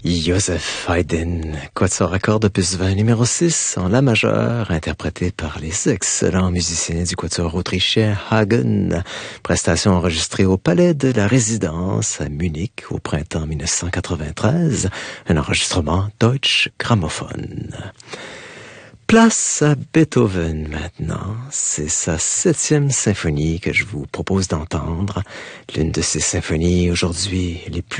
Joseph Haydn, quatuor à cordes opus 20 numéro 6 en la majeure, interprété par les excellents musiciens du quatuor autrichien Hagen. Prestation enregistrée au Palais de la Résidence à Munich au printemps 1993, un enregistrement Deutsche Grammophon. Place à Beethoven maintenant. C'est sa 7e symphonie que je vous propose d'entendre. L'une de ces symphonies aujourd'hui les plus